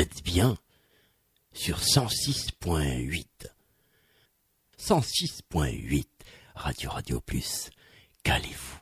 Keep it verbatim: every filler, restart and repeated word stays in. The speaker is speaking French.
êtes bien sur cent six point huit. cent six point huit, Radio Radio Plus, calez-vous.